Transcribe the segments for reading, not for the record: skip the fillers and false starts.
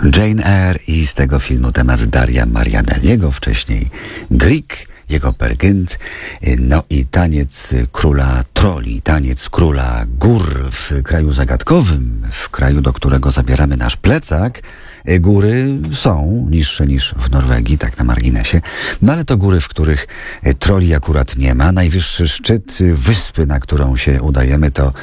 Jane Eyre i z tego filmu temat Daria Marianelliego, wcześniej Grieg, jego Peer Gynt, no i taniec króla troli, taniec króla gór w kraju zagadkowym, w kraju, do którego zabieramy nasz plecak. Góry są niższe niż w Norwegii, tak na marginesie, no ale to góry, w których troli akurat nie ma. Najwyższy szczyt wyspy, na którą się udajemy, to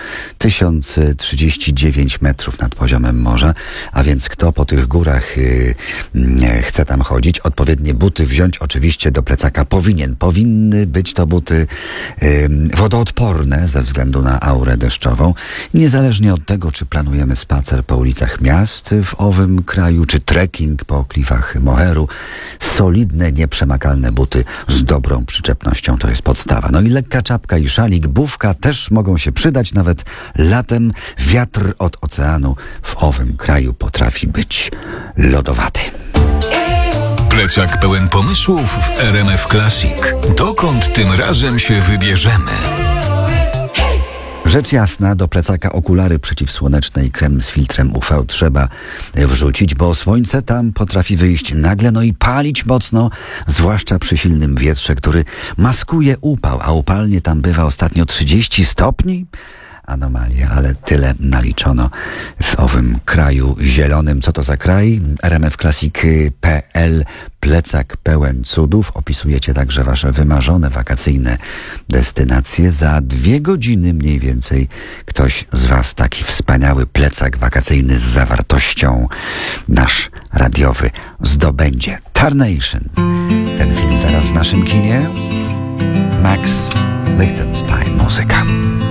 1039 metrów nad poziomem morza, a więc kto po tych górach chce tam chodzić, odpowiednie buty wziąć oczywiście do plecaka powinny być to buty wodoodporne ze względu na aurę deszczową. Niezależnie od tego, czy planujemy spacer po ulicach miast w owym kraju, czy trekking po klifach Moheru, solidne, nieprzemakalne buty z dobrą przyczepnością to jest podstawa. No i lekka czapka i szalik, bufka też mogą się przydać nawet latem. Wiatr od oceanu w owym kraju potrafi być lodowaty. Plecak pełen pomysłów w RMF Classic. Dokąd tym razem się wybierzemy? Rzecz jasna, do plecaka okulary przeciwsłoneczne i krem z filtrem UV trzeba wrzucić, bo słońce tam potrafi wyjść nagle, no i palić mocno, zwłaszcza przy silnym wietrze, który maskuje upał, a upalnie tam bywa ostatnio 30 stopni. Anomalia, ale tyle naliczono w owym kraju zielonym. Co to za kraj? rmfclassic.pl. Plecak pełen cudów. Opisujecie także wasze wymarzone wakacyjne destynacje. Za 2 godziny mniej więcej ktoś z was taki wspaniały plecak wakacyjny z zawartością nasz radiowy zdobędzie. Tarnation. Ten film teraz w naszym kinie. Max Lichtenstein muzyka.